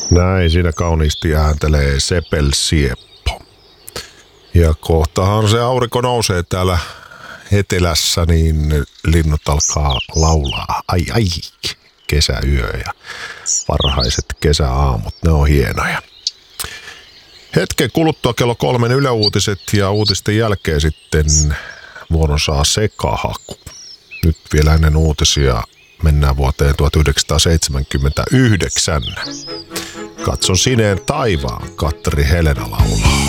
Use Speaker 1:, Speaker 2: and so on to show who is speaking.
Speaker 1: Näin siinä kauniisti ääntelee Sepel Sieppo. Ja kohtahan se aurinko nousee täällä etelässä, niin linnut alkaa laulaa. Ai ai, kesäyö ja varhaiset kesäaamut, ne on hienoja. Hetken kuluttua kello 3 Yle Uutiset ja uutisten jälkeen sitten vuoron saa Sekahaku. Nyt vielä ennen uutisia mennään vuoteen 1979. Katso sineen taivaan, Katteri Helena laulaa.